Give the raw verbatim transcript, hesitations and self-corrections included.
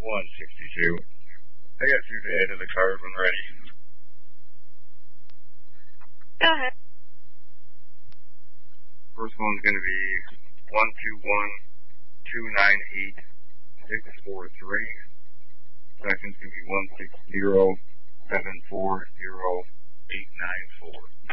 one sixty-two. I got you to add to the card when ready. Go ahead. First one's going to be one two one two nine eight six four three. Second's going to be one six zero seven four zero eight nine four.